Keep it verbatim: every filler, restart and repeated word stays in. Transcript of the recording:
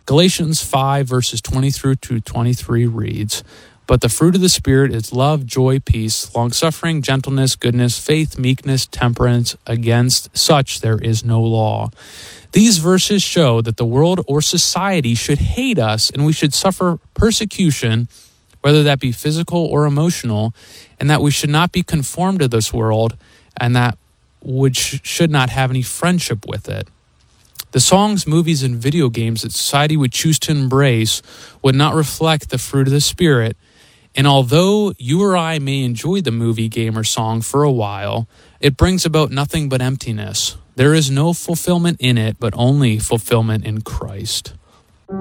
Galatians five, verses twenty through to twenty-three reads, "But the fruit of the Spirit is love, joy, peace, long-suffering, gentleness, goodness, faith, meekness, temperance. Against such there is no law." These verses show that the world or society should hate us and we should suffer persecution, whether that be physical or emotional, and that we should not be conformed to this world and that we should not have any friendship with it. The songs, movies, and video games that society would choose to embrace would not reflect the fruit of the Spirit, and although you or I may enjoy the movie, game, or song for a while, it brings about nothing but emptiness. There is no fulfillment in it, but only fulfillment in Christ.